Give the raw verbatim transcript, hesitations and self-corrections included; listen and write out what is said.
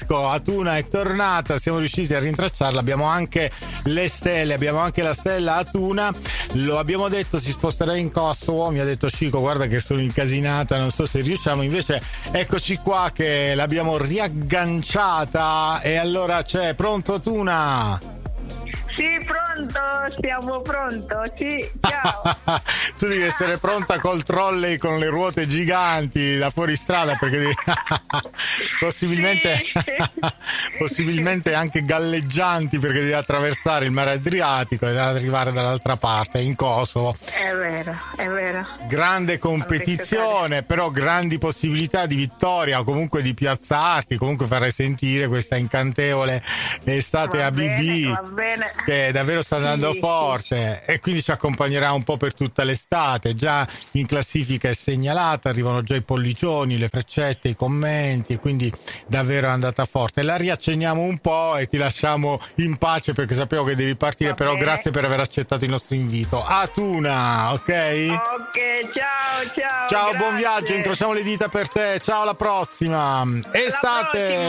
Atuna è tornata, siamo riusciti a rintracciarla, abbiamo anche le stelle, abbiamo anche la stella Atuna, lo abbiamo detto si sposterà in Kosovo, mi ha detto Cico guarda che sono incasinata, non so se riusciamo, invece eccoci qua che l'abbiamo riagganciata e allora c'è, pronto Atuna? Sì, pronto, siamo pronto, sì, ciao. Tu devi essere pronta col trolley con le ruote giganti da fuoristrada perché devi... possibilmente Sì. possibilmente anche galleggianti perché devi attraversare il mare Adriatico ed arrivare dall'altra parte in Kosovo. È vero, è vero. Grande competizione, però grandi possibilità di vittoria o comunque di piazzarti, comunque farai sentire questa incantevole estate Va a B B. bene, va bene. Che davvero sta andando Sì, forte sì. e quindi ci accompagnerà un po' per tutta l'estate. Già in classifica è segnalata, arrivano già i pollicioni, le freccette, i commenti, e quindi davvero è andata forte. La riaccenniamo un po' e ti lasciamo in pace perché sapevo che devi partire, Va però bene. grazie per aver accettato il nostro invito. Atuna, ok? Ok, ciao, ciao. Ciao, grazie. buon viaggio, incrociamo le dita per te. Ciao, alla prossima. Estate. prossima.